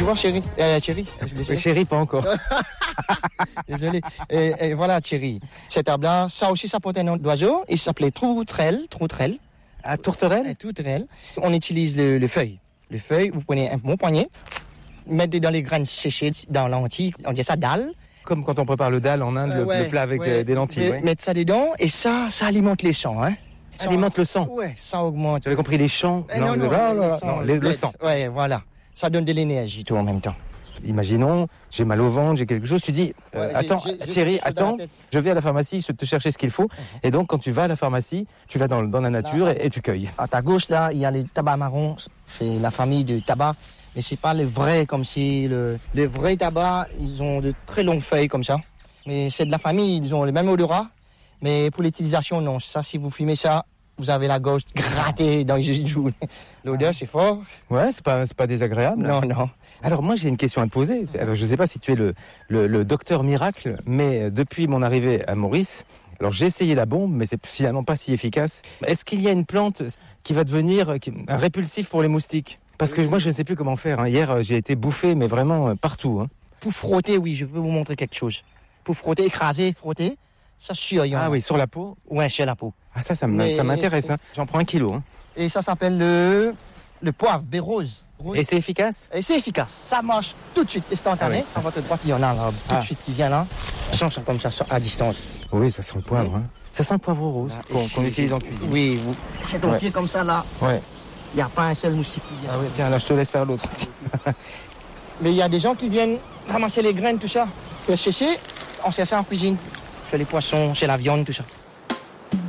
Tu vois, chérie, Chérie, pas encore. Désolé. Et voilà, Thierry. Cet arbre-là, ça aussi, ça porte un nom d'oiseau. Il s'appelait trouterelle. À tourterelle? Tourterelle. On utilise le feuille. Le feuille, vous prenez un bon poignet, mettez dans les graines séchées dans l'antique, on dit ça dalle. Comme quand on prépare le dal en Inde, le plat avec des lentilles. Ouais. Mettre ça dedans et ça alimente les champs. Hein. Ça alimente le sang. Ouais, ça augmente. Tu avais compris les champs? Non, le sang. Ouais, voilà. Ça donne de l'énergie tout en même temps. Imaginons, j'ai mal au ventre, j'ai quelque chose, tu dis, attends, Thierry, attends, je vais à la pharmacie, je te chercher ce qu'il faut. Et donc, quand tu vas à la pharmacie, tu vas dans la nature et tu cueilles. À ta gauche, là, il y a les tabac marron, c'est la famille de tabac. Mais c'est pas le vrai, comme si le vrai tabac, ils ont de très longues feuilles comme ça. Mais c'est de la famille, ils ont le même odorat. Mais pour l'utilisation, non. Ça, si vous fumez ça, vous avez la gorge grattée dans les joues. L'odeur, c'est fort. Ouais, c'est pas désagréable. Non. Alors moi, j'ai une question à te poser. Alors, je sais pas si tu es le docteur miracle, mais depuis mon arrivée à Maurice, alors j'ai essayé la bombe, mais c'est finalement pas si efficace. Est-ce qu'il y a une plante qui va devenir un répulsif pour les moustiques? Parce que moi, je ne sais plus comment faire. Hein. Hier, j'ai été bouffé, mais vraiment partout. Hein. Pour frotter, oui, je peux vous montrer quelque chose. Pour frotter, écraser, frotter, ça sûr. Oui, sur la peau? Ouais, sur la peau. Ah ça m'intéresse. Hein. J'en prends 1 kilo. Hein. Et ça s'appelle le poivre, bérose. Et c'est efficace? Et c'est efficace. Ça marche tout de suite, instantané. À votre droite, il y en a là, tout de suite qui vient là. Ça sent comme ça, à distance. Oui, ça sent le poivre. Hein. Ça sent le poivre rose qu'on utilise en cuisine. Oui, c'est ton pied comme ça là. Ouais. Il n'y a pas un seul moustique qui vient. Ah oui, tiens, là, je te laisse faire l'autre aussi. Mais il y a des gens qui viennent ramasser les graines, tout ça. Pour sécher, on sert ça en cuisine. Sur les poissons, sur la viande, tout ça.